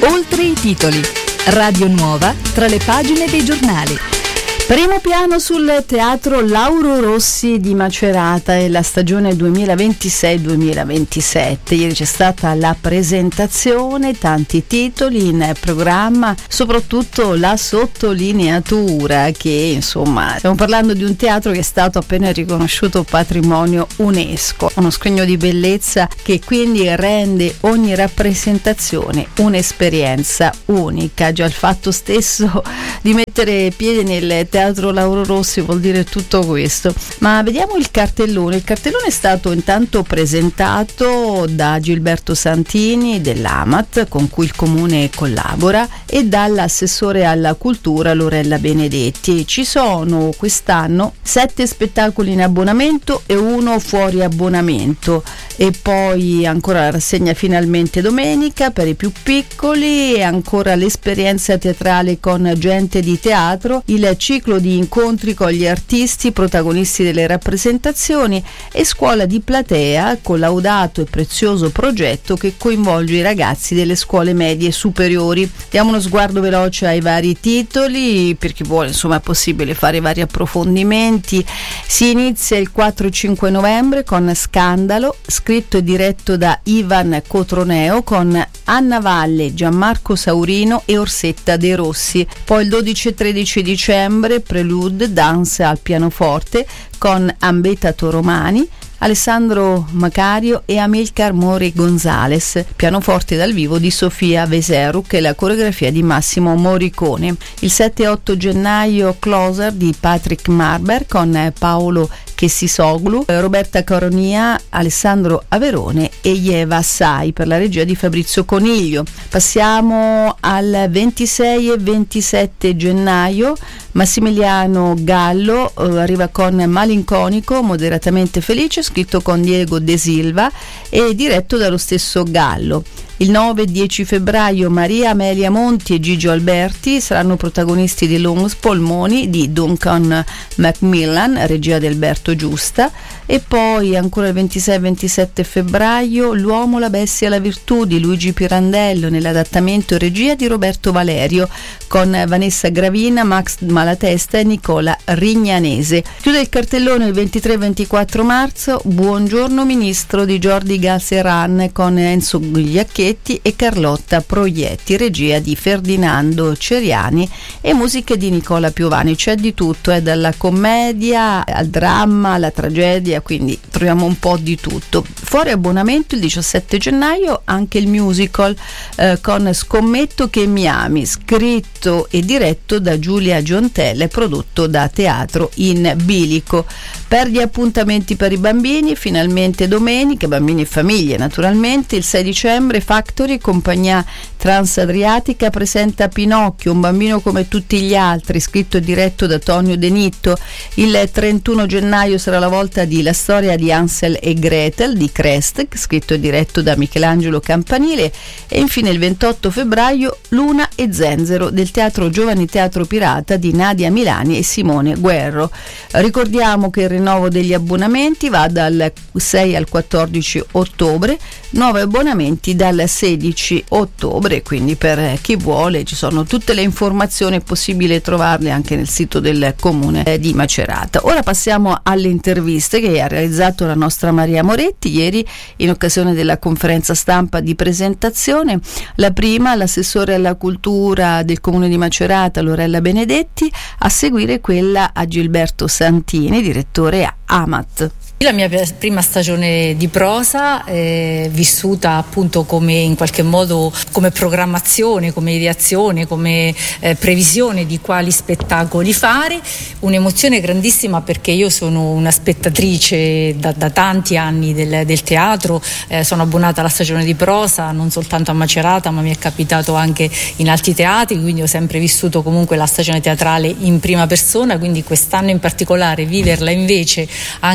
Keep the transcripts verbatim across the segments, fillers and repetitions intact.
Oltre i titoli. Radio Nuova tra le pagine dei giornali. Primo piano sul teatro Lauro Rossi di Macerata e la stagione duemilaventisei duemilaventisette. Ieri c'è stata la presentazione, tanti titoli in programma, soprattutto la sottolineatura che, insomma, stiamo parlando di un teatro che è stato appena riconosciuto patrimonio UNESCO, uno scrigno di bellezza che quindi rende ogni rappresentazione un'esperienza unica. Già il fatto stesso di mettere piede nel Teatro Lauro Rossi vuol dire tutto questo. Ma vediamo il cartellone. Il cartellone è stato intanto presentato da Gilberto Santini dell'A M A T, con cui il comune collabora, e dall'assessore alla cultura Lorella Benedetti. Ci sono quest'anno sette spettacoli in abbonamento e uno fuori abbonamento, e poi ancora la rassegna finalmente domenica per i più piccoli, e ancora l'esperienza teatrale con gente di teatro, il ciclo di incontri con gli artisti protagonisti delle rappresentazioni e scuola di platea, collaudato e prezioso progetto che coinvolge i ragazzi delle scuole medie superiori. Diamo uno sguardo veloce ai vari titoli, per chi vuole, insomma, è possibile fare vari approfondimenti. Si inizia il quattro e cinque novembre con Scandalo, scritto e diretto da Ivan Cotroneo, con Anna Valle, Gianmarco Saurino e Orsetta De Rossi. Poi il dodici e tredici dicembre Prelude, Dance al pianoforte con Ambeta Toromani, Alessandro Macario e Amilcar Mori Gonzales, pianoforte dal vivo di Sofia Veseruc e la coreografia di Massimo Morricone. Il sette e otto gennaio Closer di Patrick Marber con Paolo Chessisoglu, Roberta Coronia, Alessandro Averone e Ieva Assai per la regia di Fabrizio Coniglio. Passiamo al ventisei e ventisette gennaio. Massimiliano Gallo eh, arriva con Malinconico, moderatamente felice, scritto con Diego De Silva e diretto dallo stesso Gallo. Il nove e dieci febbraio Maria Amelia Monti e Gigio Alberti saranno protagonisti di Lungs Polmoni di Duncan Macmillan, regia di Alberto Giusta. E poi ancora il ventisei e ventisette febbraio L'uomo, la bestia e la virtù di Luigi Pirandello, nell'adattamento e regia di Roberto Valerio, con Vanessa Gravina, Max Malatesta e Nicola Rignanese. Chiude il cartellone il ventitré e ventiquattro marzo Buongiorno Ministro di Jordi Galceran con Enzo Gugliacchetti e Carlotta Proietti, regia di Ferdinando Ceriani e musiche di Nicola Piovani. C'è di tutto, è dalla commedia al dramma alla tragedia, quindi troviamo un po' di tutto. Fuori abbonamento il diciassette gennaio anche il musical eh, con Scommetto che mi ami, scritto e diretto da Giulia Giontelle, prodotto da Teatro in Bilico. Per gli appuntamenti per i bambini, finalmente domenica, bambini e famiglie naturalmente, il sei dicembre Factory, compagnia Transadriatica, presenta Pinocchio, un bambino come tutti gli altri, scritto e diretto da Tonio De Nitto. Il trentuno gennaio sarà la volta di La storia di Hansel e Gretel di Crest, scritto e diretto da Michelangelo Campanile. E infine il ventotto febbraio Luna e Zenzero del Teatro Giovani Teatro Pirata di Nadia Milani e Simone Guerro. Ricordiamo che il rinnovo degli abbonamenti va dal sei al quattordici ottobre, nuovi abbonamenti dal sedici ottobre, quindi per chi vuole ci sono tutte le informazioni, è possibile trovarle anche nel sito del comune di Macerata. Ora passiamo alle interviste che ha realizzato la nostra Maria Moretti ieri in occasione della conferenza stampa di presentazione. La prima, l'assessore alla cultura del comune di Macerata Lorella Benedetti, a seguire quella a Gilberto Santini, direttore a A M A T. La mia prima stagione di prosa è vissuta appunto come in qualche modo come programmazione, come ideazione, come eh, previsione di quali spettacoli fare, un'emozione grandissima perché io sono una spettatrice da, da tanti anni del, del teatro, eh, sono abbonata alla stagione di prosa non soltanto a Macerata ma mi è capitato anche in altri teatri, quindi ho sempre vissuto comunque la stagione teatrale in prima persona, quindi quest'anno in particolare viverla invece anche come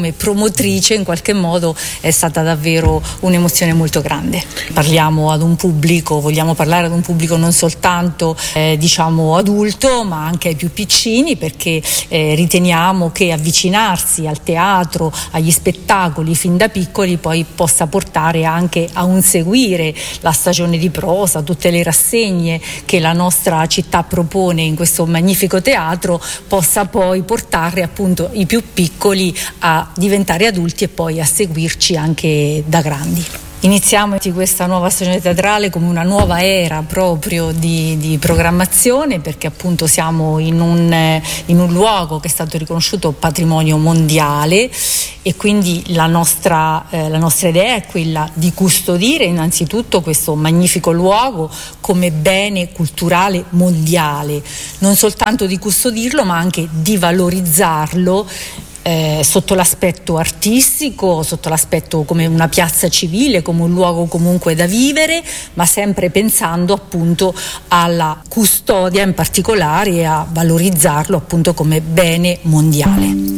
come promotrice in qualche modo è stata davvero un'emozione molto grande. Parliamo ad un pubblico, vogliamo parlare ad un pubblico non soltanto eh, diciamo adulto, ma anche ai più piccini, perché eh, riteniamo che avvicinarsi al teatro, agli spettacoli fin da piccoli poi possa portare anche a un seguire la stagione di prosa, tutte le rassegne che la nostra città propone in questo magnifico teatro, possa poi portare appunto i più piccoli a diventare adulti e poi a seguirci anche da grandi. Iniziamo questa nuova stagione teatrale come una nuova era proprio di, di programmazione, perché appunto siamo in un, in un luogo che è stato riconosciuto patrimonio mondiale e quindi la nostra, eh, la nostra idea è quella di custodire innanzitutto questo magnifico luogo come bene culturale mondiale, non soltanto di custodirlo ma anche di valorizzarlo Eh, sotto l'aspetto artistico, sotto l'aspetto come una piazza civile, come un luogo comunque da vivere, ma sempre pensando appunto alla custodia in particolare e a valorizzarlo appunto come bene mondiale.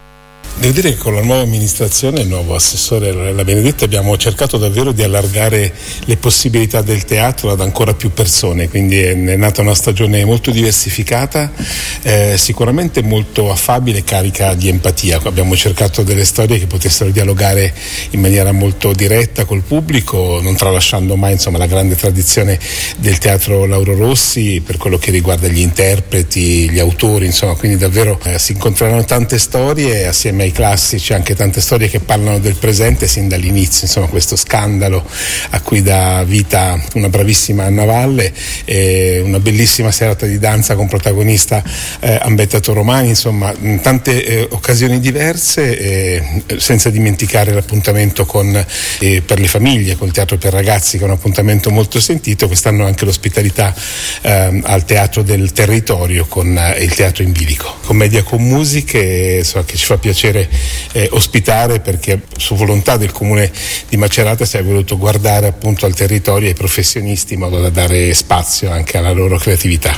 Devo dire che con la nuova amministrazione, il nuovo assessore Lorella Benedetti, abbiamo cercato davvero di allargare le possibilità del teatro ad ancora più persone, quindi è nata una stagione molto diversificata, eh, sicuramente molto affabile e carica di empatia. Abbiamo cercato delle storie che potessero dialogare in maniera molto diretta col pubblico, non tralasciando mai insomma la grande tradizione del teatro Lauro Rossi per quello che riguarda gli interpreti, gli autori, insomma, quindi davvero eh, si incontreranno tante storie assieme ai classici, anche tante storie che parlano del presente sin dall'inizio, insomma questo scandalo a cui dà vita una bravissima Anna Valle, e una bellissima serata di danza con protagonista eh, Ambetta Toromani, insomma tante eh, occasioni diverse, eh, senza dimenticare l'appuntamento con, eh, per le famiglie, col Teatro per Ragazzi, che è un appuntamento molto sentito. Quest'anno anche l'ospitalità eh, al Teatro del Territorio con eh, il Teatro in Bilico, commedia con musiche, insomma, che ci fa piacere Eh, ospitare, perché su volontà del comune di Macerata si è voluto guardare appunto al territorio e ai professionisti in modo da dare spazio anche alla loro creatività.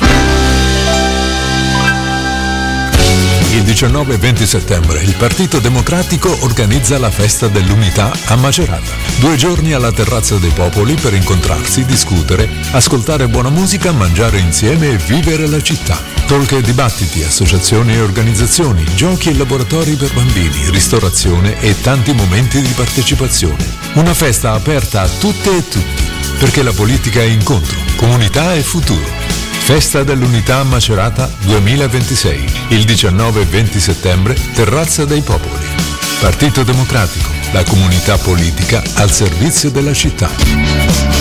Il diciannove e venti settembre il Partito Democratico organizza la Festa dell'Unità a Macerata. Due giorni alla Terrazza dei Popoli per incontrarsi, discutere, ascoltare buona musica, mangiare insieme e vivere la città. Talk e dibattiti, associazioni e organizzazioni, giochi e laboratori per bambini, ristorazione e tanti momenti di partecipazione. Una festa aperta a tutte e tutti, perché la politica è incontro, comunità e futuro. Festa dell'Unità a Macerata duemilaventisei, il diciannove e venti settembre, Terrazza dei Popoli. Partito Democratico, la comunità politica al servizio della città.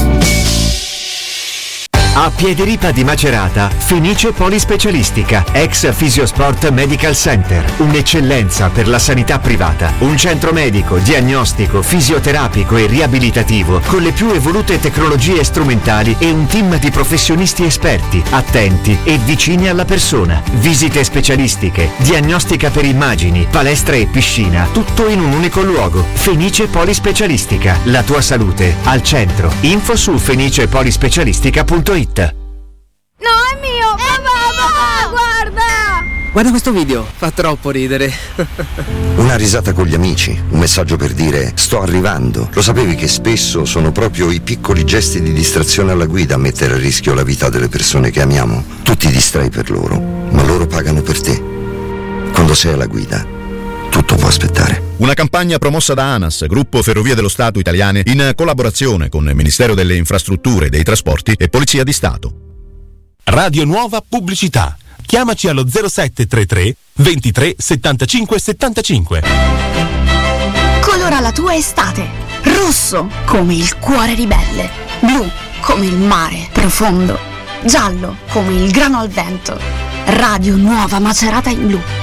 A Piediripa di Macerata, Fenice Polispecialistica, ex Fisiosport Medical Center, un'eccellenza per la sanità privata, un centro medico, diagnostico, fisioterapico e riabilitativo con le più evolute tecnologie strumentali e un team di professionisti esperti, attenti e vicini alla persona. Visite specialistiche, diagnostica per immagini, palestra e piscina, tutto in un unico luogo. Fenice Polispecialistica, la tua salute al centro. Info su fenice polispecialistica punto it. No, è mio! Papà, papà, guarda! Guarda questo video, fa troppo ridere. Una risata con gli amici, un messaggio per dire sto arrivando. Lo sapevi che spesso sono proprio i piccoli gesti di distrazione alla guida a mettere a rischio la vita delle persone che amiamo? Tu ti distrai per loro, ma loro pagano per te. Quando sei alla guida, tutto può aspettare. Una campagna promossa da ANAS, Gruppo Ferrovie dello Stato Italiane, in collaborazione con il Ministero delle Infrastrutture e dei Trasporti e Polizia di Stato. Radio Nuova Pubblicità. Chiamaci allo zero sette tre tre ventitré settantacinque settantacinque. Colora la tua estate. Rosso come il cuore ribelle. Blu come il mare profondo. Giallo come il grano al vento. Radio Nuova Macerata in blu.